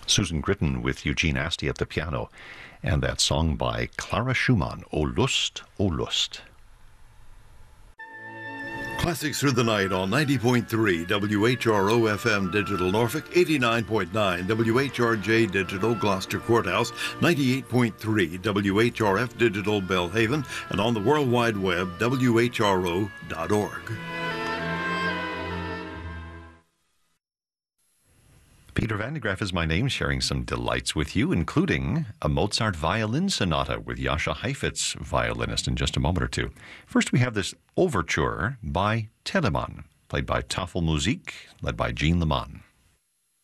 Susan Gritton with Eugene Asti at the piano, and that song by Clara Schumann, O Lust, O Lust. Classics through the night on 90.3 WHRO FM Digital Norfolk, 89.9 WHRJ Digital Gloucester Courthouse, 98.3 WHRF Digital Belhaven, and on the World Wide Web, WHRO.org. Peter Van de Graaff is my name, sharing some delights with you, including a Mozart violin sonata with Jascha Heifetz, violinist, in just a moment or two. First, we have this overture by Telemann, played by Tafelmusik, led by Jean Leman.